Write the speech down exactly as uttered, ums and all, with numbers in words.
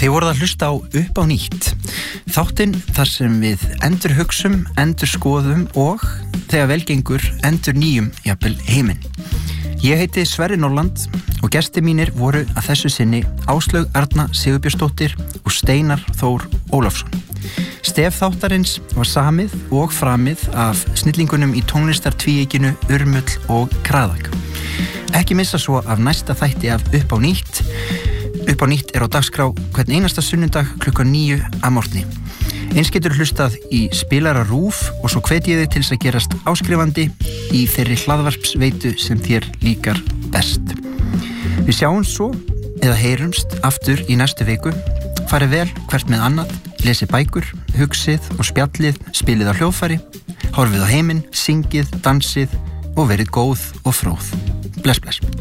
Þið voruð að hlusta á Upp á nýtt. Þáttinn þar sem við endurhugsum, endurskoðum og þegar velgengur endur nýjum jafnvel heiminn. Ég heiti Sverrir Norland og gestir mínir voru að þessu sinni Áslaug Arna Sigurbjörnsdóttir og Steinar Þór Ólafsson. Stef þáttarins var samið og framið af snillingunum í tónlistartvíeykinu Urmull og Kraðak. Ekki missa svo af næsta þætti af Upp á nýtt. Upp á nýtt er á dagskrá hvern einasta sunnudag klukkan níu að morgni. Eins getur hlustað í spilara RÚV og svo hvet ég þig til þess að gerast áskrifandi í þeirri hlaðvarpsveitu sem þér líkar best. Við sjáumst svo eða heyrumst aftur í næstu viku. Farið vel hvert með annað, lesið bækur, hugsið og spjallið, spilið á hljóðfæri, horfið á heiminn, syngið, dansið og verið góð og fróð. Bless, bless.